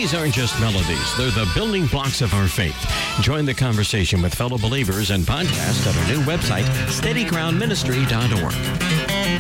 These aren't just melodies, they're the building blocks of our faith. Join the conversation with fellow believers and podcast at our new website, steadygroundministry.org.